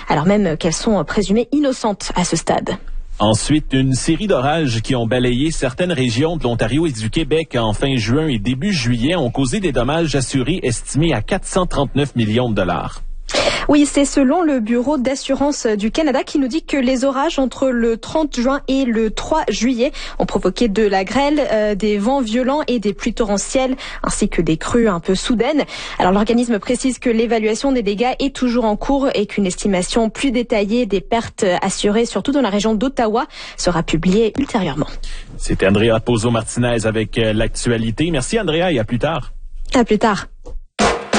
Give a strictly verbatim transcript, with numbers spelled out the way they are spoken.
alors même qu'elles sont présumées innocentes à ce stade. Ensuite, une série d'orages qui ont balayé certaines régions de l'Ontario et du Québec en fin juin et début juillet ont causé des dommages assurés estimés à quatre cent trente-neuf millions de dollars. Oui, c'est selon le Bureau d'assurance du Canada qui nous dit que les orages entre le trente juin et le trois juillet ont provoqué de la grêle, euh, des vents violents et des pluies torrentielles, ainsi que des crues un peu soudaines. Alors l'organisme précise que l'évaluation des dégâts est toujours en cours et qu'une estimation plus détaillée des pertes assurées, surtout dans la région d'Ottawa, sera publiée ultérieurement. C'était Andrea Pozzo-Martinez avec l'actualité. Merci Andrea et à plus tard. À plus tard.